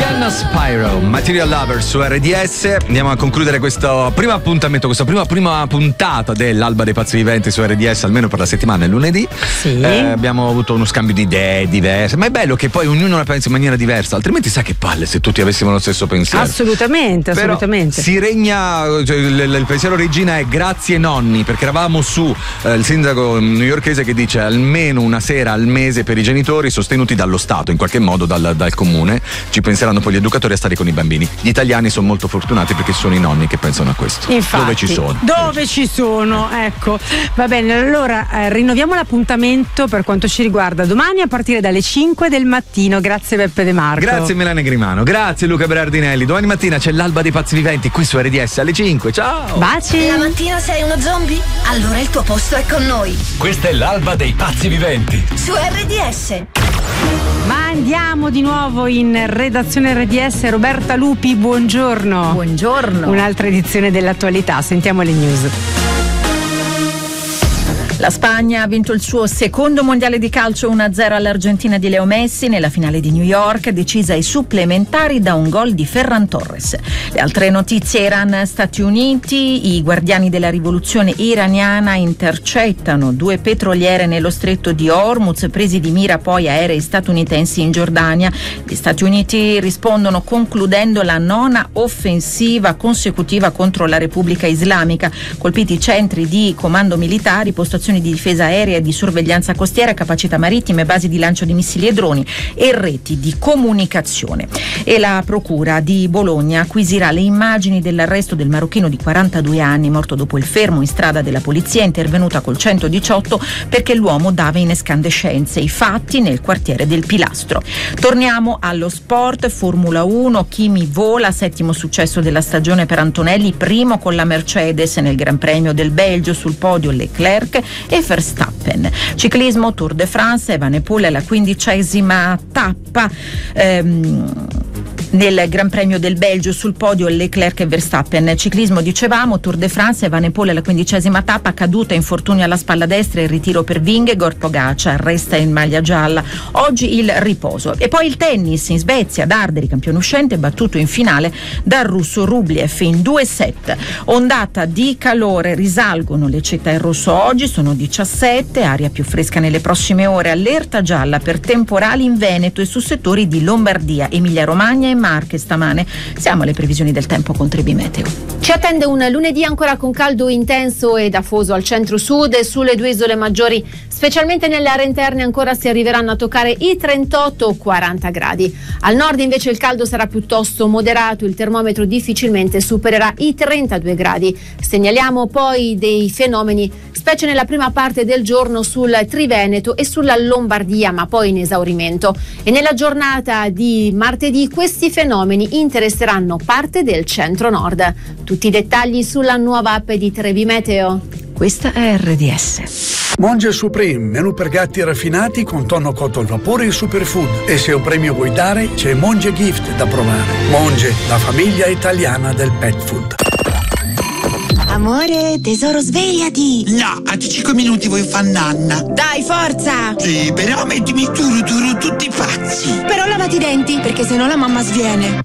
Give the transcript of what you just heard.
Spyro, Material Lover su RDS. Andiamo a concludere questo primo appuntamento, questa prima puntata dell'Alba dei Pazzi Viventi su RDS, almeno per la settimana, il lunedì. Sì. Abbiamo avuto uno scambio di idee diverse, ma è bello che poi ognuno la pensa in maniera diversa, altrimenti sai che palle se tutti avessimo lo stesso pensiero. Assolutamente. Però si regna, cioè, il pensiero regina è grazie nonni, perché eravamo su il sindaco newyorkese che dice almeno una sera al mese per i genitori sostenuti dallo Stato, in qualche modo dal comune, ci penseranno poi gli educatori a stare con i bambini. Gli italiani sono molto fortunati perché sono i nonni che pensano a questo. Infatti, dove ci sono, ecco. Va bene, allora rinnoviamo l'appuntamento per quanto ci riguarda domani a partire dalle 5 del mattino. Grazie Beppe De Marco. Grazie Melania Grimano, grazie Luca Berardinelli. Domani mattina c'è l'Alba dei Pazzi Viventi qui su RDS alle 5. Ciao. Baci. La mattina sei uno zombie? Allora il tuo posto è con noi. Questa è l'Alba dei Pazzi Viventi su RDS. Ma andiamo di nuovo in redazione RDS. Roberta Lupi, buongiorno. Buongiorno. Un'altra edizione dell'attualità, sentiamo le news. La Spagna ha vinto il suo secondo mondiale di calcio 1-0 all'Argentina di Leo Messi nella finale di New York, decisa ai supplementari da un gol di Ferran Torres. Le altre notizie: Iran-Stati Uniti, i guardiani della rivoluzione iraniana intercettano 2 petroliere nello stretto di Hormuz, presi di mira poi aerei statunitensi in Giordania. Gli Stati Uniti rispondono concludendo la 9ª offensiva consecutiva contro la Repubblica Islamica, colpiti centri di comando militari, postazioni di difesa aerea e di sorveglianza costiera, capacità marittime, basi di lancio di missili e droni e reti di comunicazione. E la procura di Bologna acquisirà le immagini dell'arresto del marocchino di 42 anni morto dopo il fermo in strada della polizia intervenuta col 118 perché l'uomo dava in escandescenze. I fatti nel quartiere del Pilastro. Torniamo allo sport. Formula 1, Kimi vola, 7° successo della stagione per Antonelli, primo con la Mercedes nel Gran Premio del Belgio, sul podio Leclerc e Verstappen. Ciclismo, Tour de France, Evenepoel è la 15ª tappa nel Gran Premio del Belgio, sul podio Leclerc e Verstappen. Ciclismo, dicevamo, Tour de France, Evenepoel è la 15ª tappa, caduta, infortunio alla spalla destra, il ritiro per Vingegaard, Pogacar resta in maglia gialla. Oggi il riposo. E poi il tennis in Svezia, Darderi, campione uscente, battuto in finale dal russo Rublev in 2 set. Ondata di calore, risalgono le città in rosso oggi, sono 17, aria più fresca nelle prossime ore, allerta gialla per temporali in Veneto e su settori di Lombardia, Emilia Romagna e Marche stamane. Siamo alle previsioni del tempo con Trebi Meteo. Ci attende un lunedì ancora con caldo intenso ed afoso al centro-sud e sulle 2 isole maggiori, specialmente nelle aree interne ancora si arriveranno a toccare i 38 o 40 gradi. Al nord invece il caldo sarà piuttosto moderato, il termometro difficilmente supererà i 32 gradi. Segnaliamo poi dei fenomeni, specie nella prima parte del giorno sul Triveneto e sulla Lombardia, ma poi in esaurimento. E nella giornata di martedì questi fenomeni interesseranno parte del centro-nord. Tutti i dettagli sulla nuova app di Trebi Meteo. Questa è RDS. Monge Supreme, menù per gatti raffinati con tonno cotto al vapore e superfood. E se un premio vuoi dare, c'è Monge Gift da provare. Monge, la famiglia italiana del pet food. Amore, tesoro, svegliati! No, a 5 minuti vuoi far nanna. Dai, forza! Sì, però mettimi tutti pazzi. Però lavati i denti, perché sennò la mamma sviene.